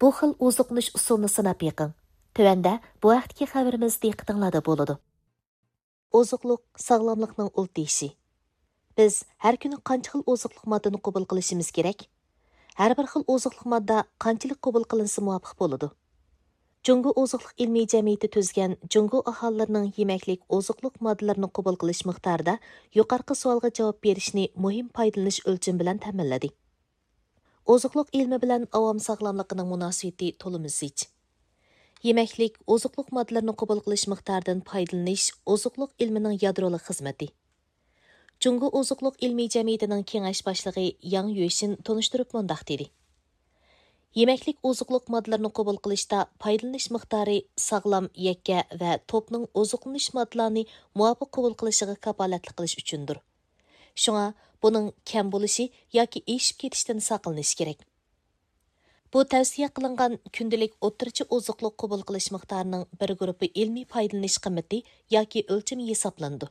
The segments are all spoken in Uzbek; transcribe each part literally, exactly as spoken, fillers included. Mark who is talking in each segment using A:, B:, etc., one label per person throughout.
A: Bu xil oziqlanish usulini sinab yiqing. Tövəndə bu vaqtdagi xəbərimiz diqqətinizdə boladı. Oziqliq sağlamlıqның ulti işi. Biz hər kuni qancha xil oziqliq moddani qabul qilishimiz kerak? Hər bir xil oziqliq modda qanchalik qabul qilinsa muvofiq bo'ladi? Jungo Oziqliq ilmiy jamiyati tuzgan Jungo aholilarining yemaklik oziqliq moddalarini qabul qilish miqdorida yuqorqi savolga javob berishni muhim foydalanish o'lchami bilan ta'minladi. Oziqliq ilmi bilan avom sog'lomligining munosabati to'limi zich. Yemaklik oziqliq moddalarini qabul qilish miqdoridan foydalanish oziqliq ilmining yadrolik xizmati. Jungo Oziqliq ilmiy jamiyatining kengash boshlig'i Yang Yueshin tunishtirib mundaq dedi. Yemaklik oziqliq moddalarini qabul qilishda foydalanish miqdori sog'lom yakka va to'pning oziqlanish moddalarini muvofiq qabul qilishiga kafolatlik qilish uchundir. Shunga buning kam bo'lishi yoki eshib ketishdan saqlanish kerak. Bu tavsiya qilingan kundalik o'rtacha oziqliq qabul qilish miqdorining bir guruhi ilmiy foydalanish qimmati yoki o'lchami hisoblandi.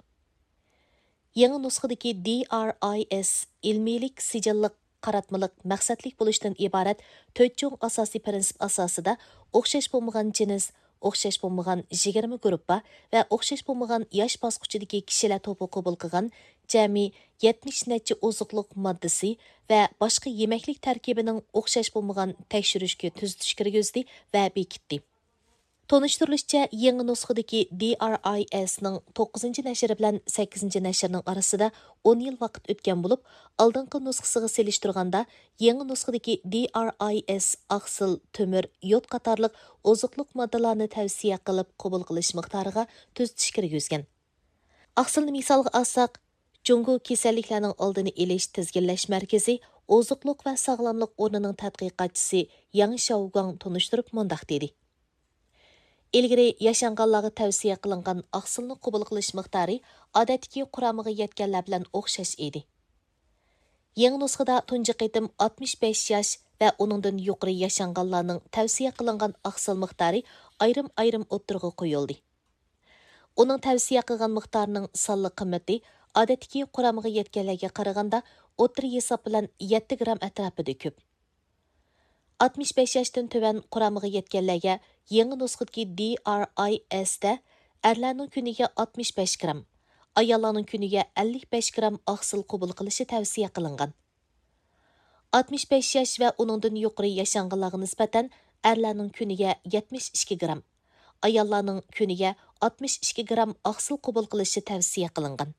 A: Yangi nusxadagi D R I S ilmiylik sijilliq qaratmalik maqsadlik bo'lishdan iborat to'rt cho'ng asosiy prinsip asosida o'xshash bo'lmagan jins, o'xshash bo'lmagan yigirma guruhga va o'xshash bo'lmagan yosh bosqichidagi kishilar to'pi qabul qilgan jami yetmish necha oziqliq moddasi va boshqa yemaklik tarkibining o'xshash bo'lmagan tekshirishga tuzitish kirgizdi va bekitdi. Tonushtirilishicha, yangi nusxadagi D R I S ning to'qqizinchi nashri bilan sakkizinchi nashrning orasida o'n yil vaqt o'tgan bo'lib, oldingi nusxasiga selishtirganda yangi nusxadagi D R I S oqsil, temir, yod qatorliq oziqliq moddalarni tavsiya qilib qabul qilish miqdoriga tuzitish kirgizgan. Oqsilni misolga olsak, Jungo kasalliklarning oldini olish tizginlash markazi oziqliq va sog'lomlik o'rnining tadqiqotchisi Yang Shaogang tunishtirib mundaq dedi. Ilgari yashanganlarga tavsiya qilingan oqsilni qabul qilish miqdori odatdagi quramiga yetganlar bilan o'xshash edi. Yangi nusxada tunji qitim oltmish besh yosh va uningdan yuqori yashanganlarning tavsiya qilingan oqsil miqdori ayrim-ayrim o'ttirg'i qo'yildi. Uning tavsiya qilgan miqdorining sonli qimmati odatdagi quramiga yetganlarga qaraganda o'ttir hisob bilan yetti gram atrofida ko'p. oltmish besh yoshdan tuvan quramiga yetganlarga yangi nusxadagi D R I S da erlarning kuniga oltmish besh gram, ayollarning kuniga ellik besh gram oqsil qabul qilishi tavsiya qilingan. oltmish besh yosh va uningdan yuqori yashanganlarga nisbatan erlarning kuniga yetmish ikki gram, ayollarning kuniga oltmish ikki gram oqsil qabul qilishi tavsiya qilingan.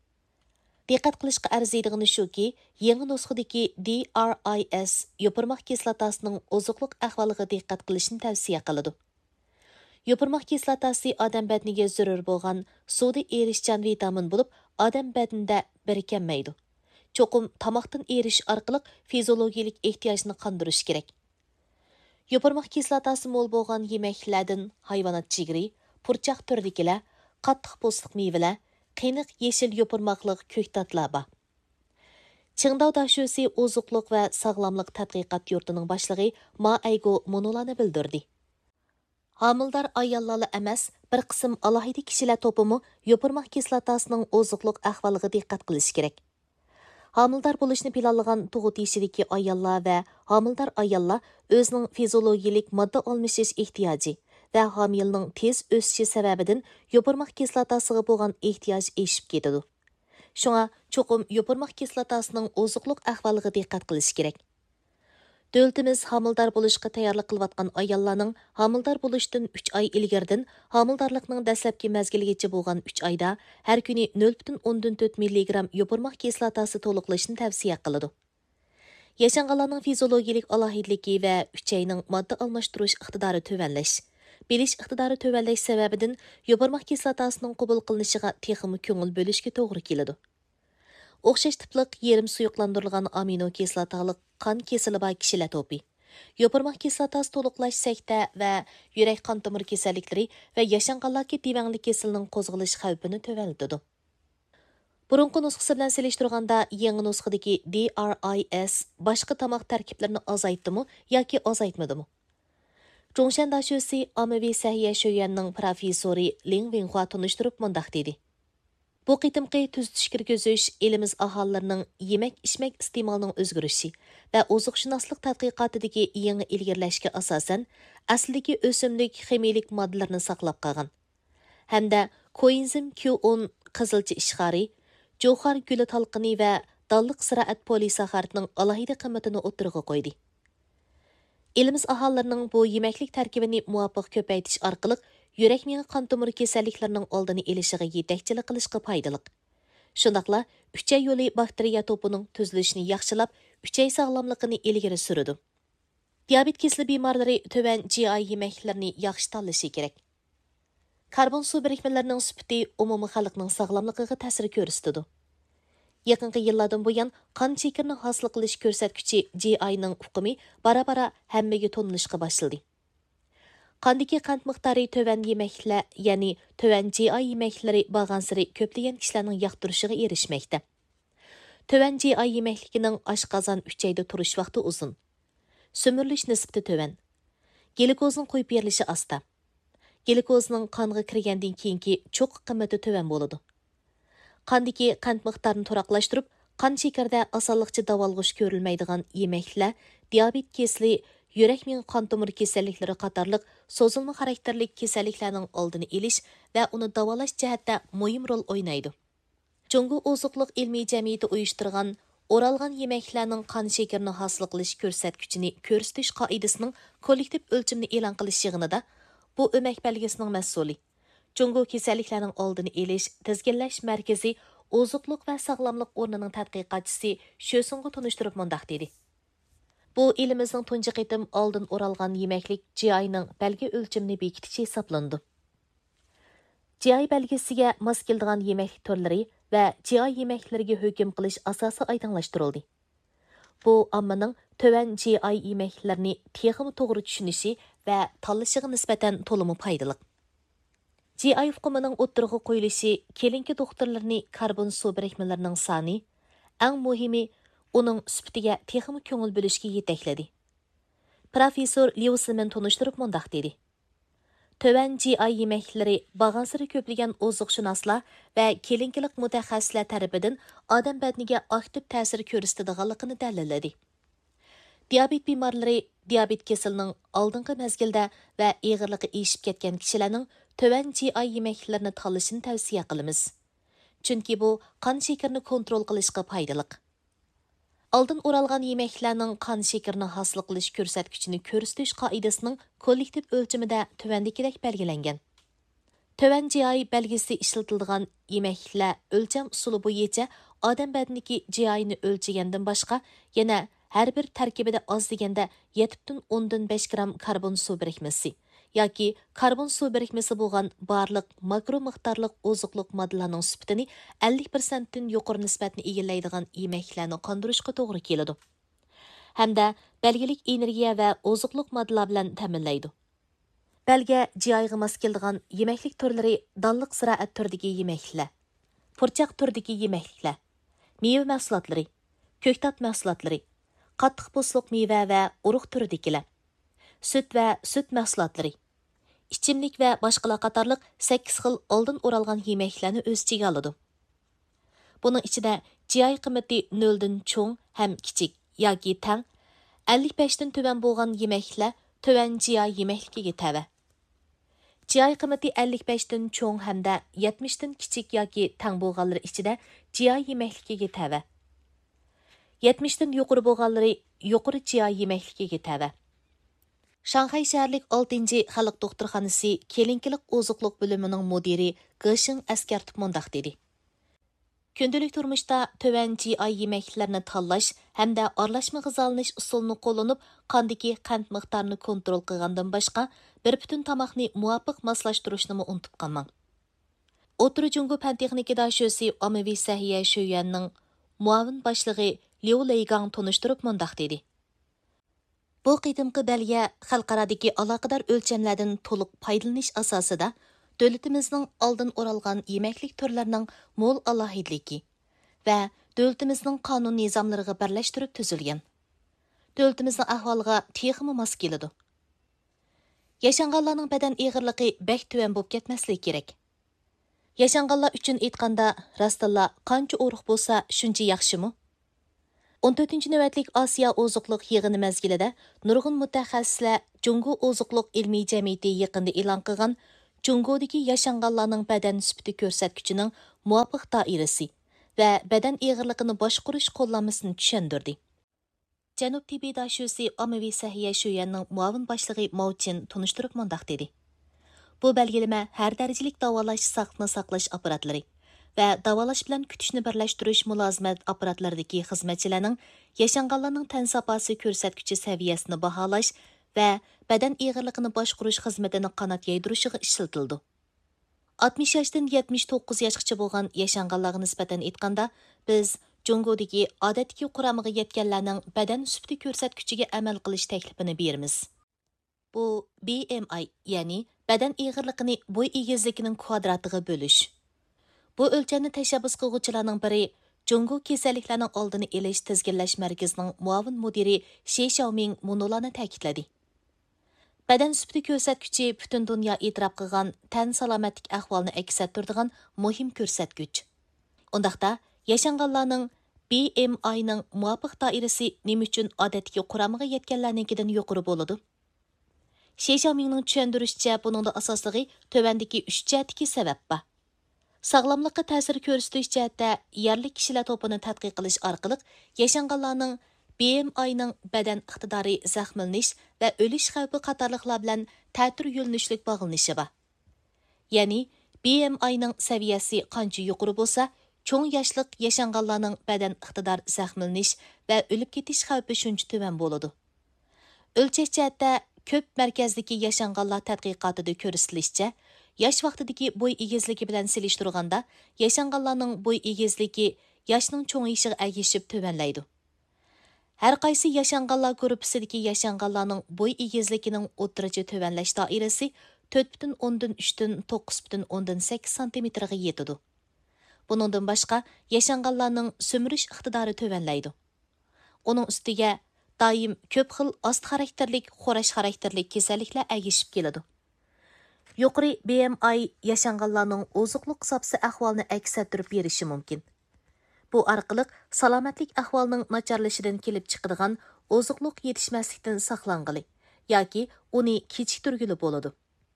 A: Diqqat qilishga arziydigani shuki, yangi nusxadagi D R I S yopirmoq kislotasining oziqliq ahvoliga diqqat qilishni tavsiya qiladi. Yopirmoq kislotasi odam badaniga zarur bo'lgan suvda erishchan vitamin bo'lib, odam badanida birikmaydi. Cho'qim tomoqdan erish orqali fiziologik ehtiyojni qondirish kerak. Yopirmoq kislotasi mo'l bo'lgan yemeklardan hayvonot jigri, purchoq turidagilar, qattiq po'stliq mevalar, qiyniq yeşil yopirmoqliq ko'ktatlar bor. Qingdao dashusi oziqliq va sog'lomlik tadqiqot yurtining boshlig'i Ma Aygo monolarni bildirdi. Homildor ayollar emas, bir qism alohida kishilar to'pimi yopirmoq kislotasining oziqliq ahvoliga diqqat qilish kerak. Homildor bo'lishni planlagan tug'ut yeshidagi ayollar va homildor ayollar o'zining fiziologik modda almashish ehtiyoji va homilning tez o'sishi sababidan yopirmoq kislotasiga bo'lgan ehtiyoj eshib ketadi. Shunga cho'qim yopirmoq kislotasining oziqliq ahvoliga diqqat qilish kerak. Davlatimiz homildor bo'lishga tayyorlik qilayotgan ayollarning homildor bo'lishdan uch oy ilgaridan homildorlikning dastlabki mazgiligacha bo'lgan uch oyda har kuni nol butun o'ndan to'rt milligram yopirmoq kislotasi to'liqlashni tavsiya qiladi. Yashanganlarning fiziologik alohidligi va uch oyning modda almashtirish iqtidori tuvanlash, bilish iqtidori tuvanlash sababidan yopirmoq kislotasining qabul qilinishiga texmi ko'ngil bo'lishga to'g'ri keladi. O'xshash tipliq yerim suyuqlantirilgan amino kislotaliq qon kesili bor kishilar to'pi. Yopirmoq kislotasi to'liqlash sakta va yurak qon tomir kasalliklari va yashanganlarga devangli kasalning qo'zg'alish xavfini tuvanlatadi. Burunqi nusxasi bilan selishtirganda yangi nusxadagi D R I S boshqa tomoq tarkiblarini azaytdimi yoki azaytmadimi? Zhongshan dashusi ommaviy sahiya sho'yanning professori Ling Wenhua tunishtirib mundaq dedi. Bu qitimqi tuzitish kirgizish elimiz aholilarining yemak-ichmak iste'molining o'zgarishi va oziqshunoslik tadqiqotidagi yangi ilgirlashga asosan aslidagi o'simlik ximiyalik moddalarni saqlab qolgan. Hamda koenzim Q o'n qizilcha ishxori, jo'xar guli talqini va dalliq ziroat polisaxaritining alohida qimmatini o'tirg'a qo'ydi. Elimiz aholilarining bu yemaklik tarkibini muvofiq ko'paytirish orqali yurak miya qon tomir kasalliklarining oldini olishiga yetakchilik qilishga foydali. Shundaqla uchay yo'li bakteriya to'pining tuzilishini yaxshilab, uchay sog'lomligini ilgari suradi. Diabet kesili bemorlari tövan G I yemeklerini yaxshi tanlashi kerak. Karbon suv birikmelerining sifati umumiy xalqning sog'lomligiga ta'sir ko'rsatadi. Yaqinqi yillardan buyon qon shakarining hosil qilish ko'rsatkichi G I ning uqumi bara-bara hammaga tonilishga boshladi. Qandagi qand miqdori tövan yemeklar, ya'ni tövan G I yemeklari bag'ansiri ko'plagan kishilarning yoqtirishiga erishmoqda. Tövan G I yemekligining oshqozon uchayda turish vaqti uzun. Sömürülüş nisbati tövan. Glukozning qo'yib berilishi asta. Glukozning qonga kirgandan keyingi cho'q qimmati tövan bo'ladi. Qandagi qand miqdorini turaqlashtirib, qon shakarida osonlikcha davolg'ish ko'rilmaydigan yemeklar diabet kesili, yurak miya qon tomir kasalliklari qatorliq so'zilma xarakterlik kasalliklarning oldini olish va uni davolash jihatda muhim rol o'ynaydi. Jungo oziqliq ilmiy jamiyati uyushtirgan O'ralgan yemeklarning qon shakarini hosil qilish ko'rsatkichini ko'rsatish qoidasining kollektiv o'lchimini e'lon qilish yig'inida bu o'mak belgisining mas'uli Jungo kasalliklarning oldini olish tizginlash markazi oziqliq va sog'lomlik o'rnining tadqiqotchisi Shosunga tunishtirib mundaq dedi. Bu elimizning tunji qitim oldin o'ralgan yemeklik G I ning belgi o'lchimini bekitish hisoblandi. G I belgisiga mos keladigan yemeklik turlari va G I yemeklariga hukm qilish asosi aydinlashtirildi. Bu ommaning tövan G I yemeklarini texmi to'g'ri tushunishi va tanlashiga nisbatan to'liq foydali. G I hukmining o'ttirg'i qo'yilishi kelinki doktorlarni karbon suv birikmalarining soni, eng muhimi uning sifatiga texmi ko'ngil bo'lishga yetakladi. Professor Lewisman tunishtirib mundaq dedi. Tövan G I yemeklari bag'ansiri ko'plagan oziqshunoslar va kelinkilik mutaxassislar tarafidan odam badaniga aktiv ta'sir ko'rsatadiganligini dalilladi. Diabet bemorlari diabet kasalining oldingi mezgilda va og'irligi eshib ketgan kishilarning tövan G I yemeklarini tanlashini tavsiya qilamiz. Chunki bu qon shakarini kontrol qilishga foydali. Oldin o'ralgan yemeklarning qon shakarini hosil qilish ko'rsatkichini ko'rsatish qoidasining kollektiv o'lchimida tuvandagidek belgilangan. Tövan G I belgisi ishlatiladigan yemeklar o'lcham usuli bo'yicha odam badanidagi G I ni o'lchagandan boshqa yana har bir tarkibida oz deganda yetti dan o'ndan besh gram karbon suv birikmasi yoki karbon suv birikmasi bo'lgan barliq makro miqdorliq oziqliq moddalarning sifatini ellik persent dan yuqori nisbatni egallaydigan yemeklarni qondirishga to'g'ri keladi. Hamda belgilik energiya va oziqliq moddalar bilan ta'minlaydi. Belga G I ga mos keladigan yemeklik turlari dalliq ziroat turidagi yemeklar, purchaq turidagi yemekliklar, meva mahsulotlari, ko'ktat mahsulotlari, qattiq po'stliq meva va urug' turidagilar, süt va süt mahsulotlari, ichimlik va boshqalar qatorliq sakkiz xil oldin o'ralgan yemeklarni o'z ichiga oladi. Buning ichida G I qimmati nol dan cho'ng ham kichik yoki tang ellik besh dan tuvan bo'lgan yemeklar tövan G I yemekligiga tava. G I qimmati ellik besh dan cho'ng hamda yetmish dan kichik yoki tang bo'lganlari ichida G I yemekligiga tava. yetmish dan yuqori bo'lganlari yuqori G I yemekligiga tava. Shanxay shaharlik oltinchi xalq doktorxonasi kelinkilik oziqliq bo'limining mudiri Gishing askartib mundaq dedi. Kundalik turmuşda tövan G I yemeklarini tanlash hamda aralashma g'izolanish usulini qo'llanib, qandagi qand miqdorini kontrol qilgandan boshqa bir butun tomoqni muvofiq moslashtirishni unutib qolmang. O'tiri Jungo fan texnika dashosi ommaviy sahiya Shuyanning muavin boshlig'i Liu Leigang tunishtirib mundaq dedi. Bu qitimqi belga xalqaradagi aloqador o'lchamlardan to'liq foydalanish asosida davlatimizning oldin o'ralgan yemeklik turlarining mo'l alohidligi va davlatimizning qonun nizomlariga birlashtirib tuzilgan. Davlatimizning ahvoliga texmi mos keladi. Yashanganlarning badan og'irligi bek tuvan bo'lib ketmasligi kerak. Yashanganlar uchun aytganda, rastilla qancha urug' bo'lsa, shuncha yaxshimi? o'n to'rtinchi navbatlik Osiyo oziqliq yig'ini mezgilida nurg'un mutaxassislar Jungo oziqliq ilmiy jamiyati yaqinda e'lon qilgan Jungodagi yashanganlarning badan nisbati ko'rsatkichining muvofiq doirasi va badan ig'irligini boshqarish qo'llanmasini tushundirdi. Janub Tibetda shusi ommaviy sahiya shuyanning muavin boshlig'i Mouchin tunishtirib mundaq dedi. Bu belgilama har darajalik davolash saqni saqlash apparatlari va davolash bilan kutishni birlashtirish mulozimat apparatlaridagi xizmatchilarning yashanganlarning tan saposi ko'rsatkichi saviyasini baholash va badan ig'irligini boshqarish xizmatini qanot yaydirishiga ishlatildi. oltmish yoshdan yetmish to'qqiz yoshgacha bo'lgan yashanganlarga nisbatan aytganda, biz Jungodagi odatdagi quramiga yetganlarning badan nisbati ko'rsatkichiga amal qilish taklifini beramiz. Bu B M I, ya'ni badan ig'irligini bo'y egizligining kvadratiga bo'lish. Bu o'lchamni tashabbus qiluvchilarning biri Jungo kasalliklarning oldini olish tizginlash markazining muavin mudiri She Xiaoming munolarni ta'kidladi. Badan nisbati ko'rsatkichi butun dunyo e'tirof qilgan tan salomatlik ahvolini aks ettiradigan muhim ko'rsatkich. Undaqda yashanganlarning B M I'ning muvofiq doirasi nima uchun odatdagi quramiga yetganlarnikidan yuqori bo'ladi? She Xiaomingning tushuntirishicha, buningda asosligi tövandagi uch jihatdagi sabab bor. Sog'lomlikqa ta'sir ko'rsatish jihatda yerlik kishilar to'pini tadqiq qilish orqali yashanganlarning B M I'ning badan iqtidori zaxmlanish va o'lish xavfi qatorliqlar bilan ta'tir yo'linishlik bog'lanishi bor. Ya'ni B M I'ning saviyasi qancha yuqori bo'lsa, cho'ng yoshlik yashanganlarning badan iqtidor zaxmlanish va o'lib ketish xavfi shuncha tuvan bo'ladi. O'lchash jihatda ko'p markazdagi yashanganlar tadqiqotida ko'rsatilishicha, yosh vaqtidagi bo'y egizligi bilan selishtirganda, yashanganlarning bo'y egizligi yoshning cho'ngayishiga ergishib tuvanlaydi. Har qaysi yashanganlar gruppasidagi yashanganlarning bo'y egizligining o'rtacha tuvanlash doirasi to'rt butun o'ndan uch dan to'qqiz butun o'ndan sakkiz santimetrga yetadi. Buningdan boshqa yashanganlarning so'mirish iqtidori tuvanlaydi. Uning ustiga doim ko'p xil ost xarakterlik, xo'rash xarakterlik kasalliklar ergishib keladi. Yuqori B M I yashanganlarning oziqliq sapsi ahvolini aks ettirib berishi mumkin. Bu orqali salomatlik ahvolining nacharlashidan kelib chiqadigan oziqliq yetishmaslikdan saqlanғili yoki uni kechiktirgili bo'ladi.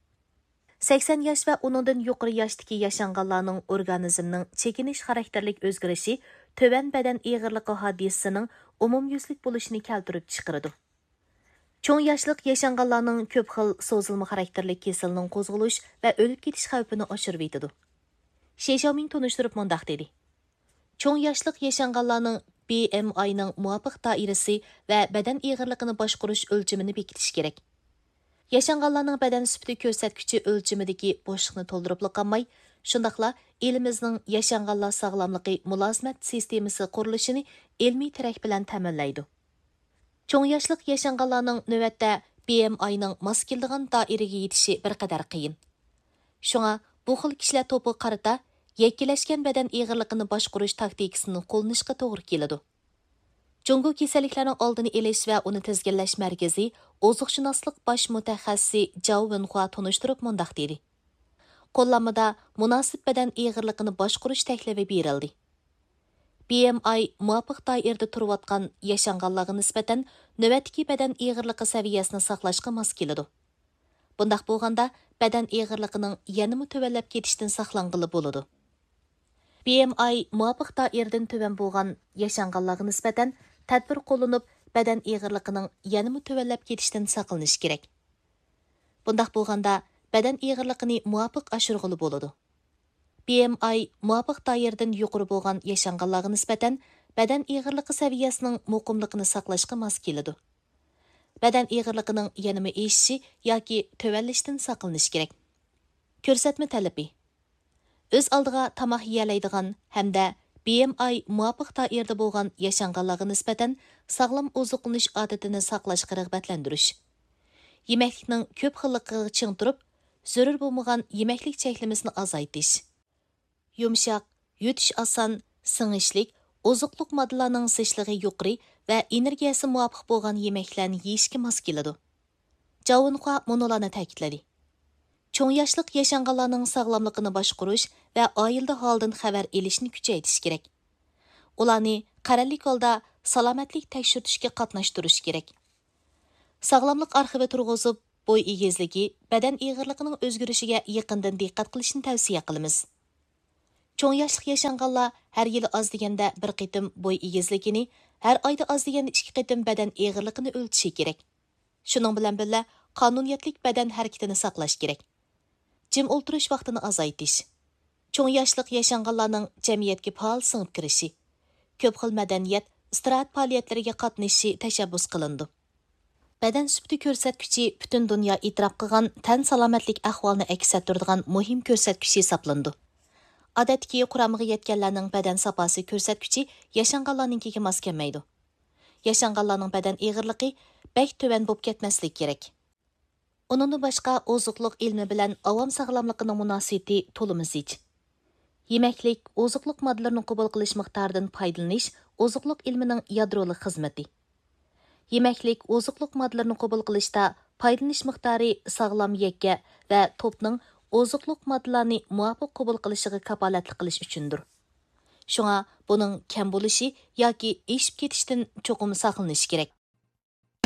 A: sakson yosh va uningdan yuqori yoshdagi yashanganlarning organizmning chekinish xarakterlik o'zgarishi to'van badan ig'irligi hodisasining umumyuzlik bo'lishini keltirib chiqaradi. Cho'ng yoshlik yashanganlarning ko'p xil so'zilma xarakterli kasalning qo'zg'alish va o'lib ketish xavfini oshirib etadi. She Xiaoming tunishtirib mundaq dedi. Cho'ng yoshlik yashanganlarning B M I'ning muvofiq doirasi va badan ig'irligini boshqarish o'lchamini bekitish kerak. Yashanganlarning badan nisbati ko'rsatkichi o'lchamidagi bo'shliqni to'ldirib qolmay, shundaqla elimizning yashanganlar sog'lomligi mulozimat sistemasi qurilishini ilmiy tirak bilan ta'minlaydi. Cho'ng yoshlik yashanganlarning navbatda B M I'ning mos keladigan doiraga yetishi bir qadar qiyin. Shunga bu xil kishilar to'pi qarata yakkilashgan badan ig'irligini boshqarish taktikasini qo'llanishga to'g'ri keladi. Jungo kasalliklarning oldini olish va uni tizginlash markazi oziqshunoslik bosh mutaxassisi Zhao Wenhua tunishtirib mundaq dedi. Qo'llanmada munosib badan ig'irligini boshqarish taklifi berildi. B M I muvofiq doirada turayotgan yashanganlarga nisbatan navbatdagi badan ig'irligi saviyasini saqlashga mos keladi. Bundaq bo'lganda badan ig'irligining yanada tuvanlab ketishdan saqlanғili bo'ladi. B M I muvofiq doiradan tuvan bo'lgan yashanganlarga nisbatan tadbir qo'llanib, badan ig'irligining yanada tuvanlab ketishdan saqlanish kerak. Bundaq bo'lganda badan ig'irligini muvofiq oshirg'ili bo'ladi. B M I muvofiq doiradan yuqori bo'lgan yashanganlarga nisbatan badan ig'irligi saviyasining muqimligini saqlashga mos keladi. Badan ig'irligining yanada eshishi yoki tuvanlashdan saqlanish kerak. Ko'rsatma talabi. O'z oldiga tamoq yeyalaydigan hamda B M I muvofiq doirada bo'lgan yashanganlarga nisbatan sog'lom oziqlanish odatini saqlashga rag'batlantirish. Yemeklikning ko'p xilligiga ching turib, zarur bo'lmagan yemeklik cheklimizini azaytish. Yumshoq, yutish oson, singishlik, oziqliq moddalarning zishligi yuqori va energiyasi muvofiq bo'lgan yemeklarni yeyishga mos keladi. Zhao Wenhua munolarni ta'kidladi. Cho'ng yoshlik yashanganlarning sog'lomligini boshqarish va oilda holdan xabar olishni kuchaytirish kerak. Ularni qarorlik holda salomatlik tekshirishga qatnashtirish kerak. Sog'lomlik arxivi turg'izib, bo'y egizligi, badan ig'irligining o'zgarishiga yaqindan diqqat qilishni tavsiya qilamiz. Cho'ng yoshlik yashanganlar har yili oz deganda bir qitim bo'y egizligini, har oyda oz deganda ikki qitim badan ig'irligini o'lchishi kerak. Shuning bilan birga qonuniyatlik badan harakatini saqlash kerak. Jim o'ltirish vaqtini azaytish. Cho'ng yoshlik yashanganlarning jamiyatga faol singib kirishi, ko'p xil madaniyat, istirohat faoliyatlariga qatnashishi tashabbus qilindi. Badan sufti ko'rsatkichi butun dunyo e'tirof qilgan tan salomatlik ahvolini aks ettiradigan muhim ko'rsatkich hisoblandi. Odatdagi quramiga yetganlarning badan saposi ko'rsatkichi yashanganlarninkiga mos kelmaydi. Yashanganlarning badan ig'irligi bak tuvan bo'lib ketmasligi kerak. Uningdan boshqa oziqliq ilmi bilan avom sog'lomligining munosabati to'liq zich. Yemaklik, oziqliq moddalarini qabul qilish miqdoridan foydalanish oziqliq ilmining yadrolik xizmati. Yemaklik, oziqliq moddalarini qabul qilishda foydalanish miqdori sog'lom yakka va to'pning oziqliq moddalarni muvofiq qabul qilishiga kafolatlik qilish uchundir. Shunga buning kam bo'lishi yoki eshib ketishdan cho'qim saqlanish kerak.